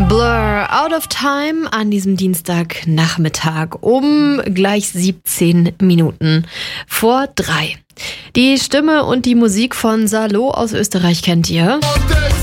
Blur, Out of Time an diesem Dienstagnachmittag um gleich 17 Minuten vor 3. Die Stimme und die Musik von Salo aus Österreich kennt ihr.